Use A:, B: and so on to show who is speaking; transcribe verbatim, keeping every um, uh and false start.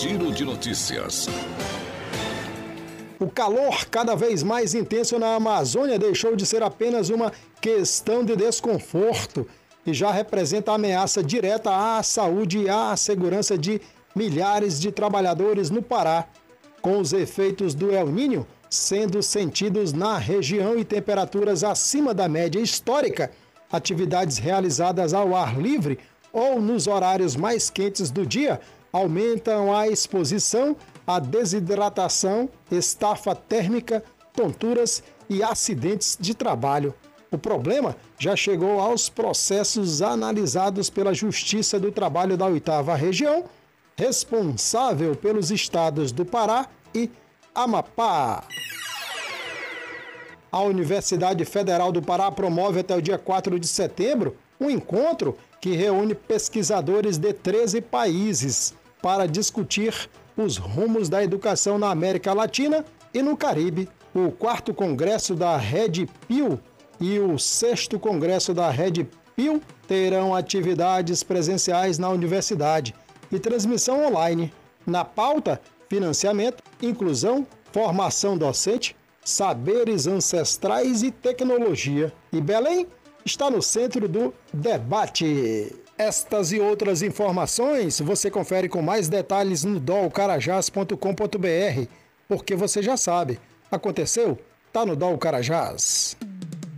A: Giro de Notícias.
B: O calor cada vez mais intenso na Amazônia deixou de ser apenas uma questão de desconforto e já representa ameaça direta à saúde e à segurança de milhares de trabalhadores no Pará, com os efeitos do El Niño sendo sentidos na região e temperaturas acima da média histórica. Atividades realizadas ao ar livre ou nos horários mais quentes do dia aumentam a exposição à desidratação, estafa térmica, tonturas e acidentes de trabalho. O problema já chegou aos processos analisados pela Justiça do Trabalho da oitava Região, responsável pelos estados do Pará e Amapá. A Universidade Federal do Pará promove até o dia quatro de setembro um encontro que reúne pesquisadores de treze países para discutir os rumos da educação na América Latina e no Caribe. O quarto congresso da Red Pill e o sexto congresso da Red Pill terão atividades presenciais na universidade e transmissão online. Na pauta, financiamento, inclusão, formação docente, saberes ancestrais e tecnologia. E Belém está no centro do debate. Estas e outras informações você confere com mais detalhes no dol carajás ponto com ponto br, porque você já sabe, aconteceu, tá no Dol Carajás.